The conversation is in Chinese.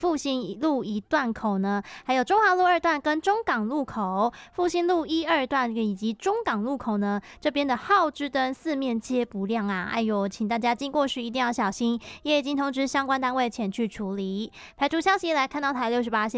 复兴路一段口呢，还有中华路2段跟中港路口、复兴路1、2段以及中港路口呢，这边的号志灯四面皆不亮啊！哎呦，请大家经过时一定要小心，也已经通知相关单位前去处理。排除消息来看到台68线。